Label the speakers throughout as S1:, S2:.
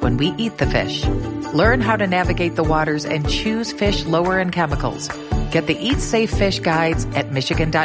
S1: when we eat the fish. Learn how to navigate the waters and choose fish lower in chemicals. Get the Eat Safe Fish guides at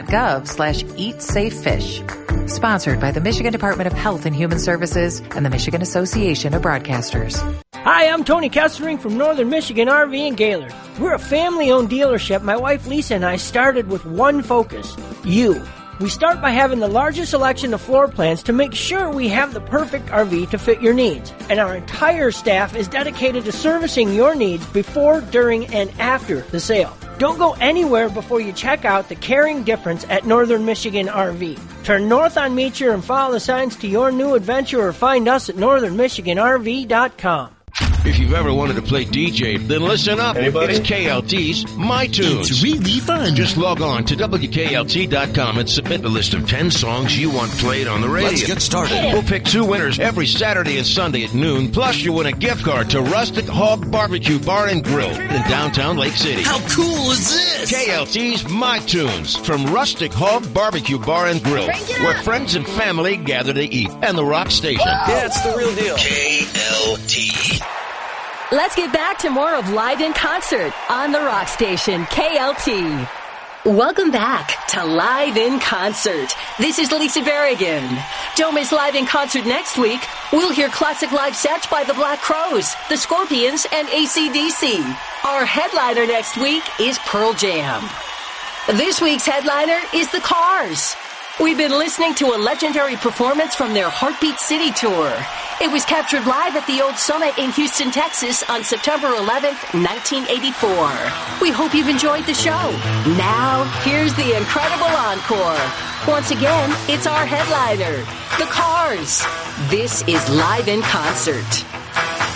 S1: michigan.gov/eatsafefish. Sponsored by the Michigan Department of Health and Human Services and the Michigan Association of Broadcasters.
S2: Hi, I'm Tony Kessering from Northern Michigan RV in Gaylord. We're a family-owned dealership. My wife Lisa and I started with one focus, you. We start by having the largest selection of floor plans to make sure we have the perfect RV to fit your needs. And our entire staff is dedicated to servicing your needs before, during, and after the sale. Don't go anywhere before you check out the caring difference at Northern Michigan RV. Turn north on Meecher and follow the signs to your new adventure or find us at northernmichiganrv.com.
S3: If you've ever wanted to play DJ, then listen up.
S4: Anybody?
S3: It's KLT's My Tunes.
S4: It's really fun.
S3: Just log on to WKLT.com and submit a list of 10 songs you want played on the radio.
S4: Let's get started.
S3: We'll pick 2 winners every Saturday and Sunday at noon. Plus, you win a gift card to Rustic Hog Barbecue Bar and Grill in downtown Lake City.
S4: How cool is this?
S3: KLT's My Tunes from Rustic Hog Barbecue Bar and Grill, where friends and family gather to eat. And the Rock Station.
S4: Yeah, it's the real deal.
S3: KLT.
S5: Let's get back to more of Live in Concert on the Rock Station, KLT. Welcome back to Live in Concert. This is Lisa Berrigan. Don't miss Live in Concert next week. We'll hear classic live sets by the Black Crowes, the Scorpions, and AC/DC. Our headliner next week is Pearl Jam. This week's headliner is the Cars. We've been listening to a legendary performance from their Heartbeat City tour. It was captured live at the Old Summit in Houston, Texas on September 11th, 1984. We hope you've enjoyed the show. Now, here's the incredible encore. Once again, it's our headliner, the Cars. This is Live in Concert.